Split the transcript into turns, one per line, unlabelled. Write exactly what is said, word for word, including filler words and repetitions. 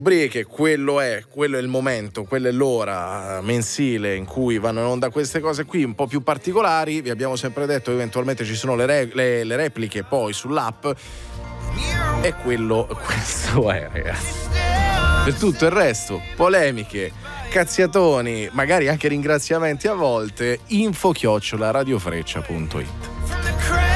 Rubriche, quello è, quello è il momento, quella è l'ora mensile in cui vanno in onda queste cose qui un po' più particolari. Vi abbiamo sempre detto, eventualmente ci sono le, re- le, le repliche poi sull'app, e quello, questo è, ragazzi. Per tutto il resto, polemiche, cazziatoni, magari anche ringraziamenti a volte, info chiocciola radiofreccia punto it.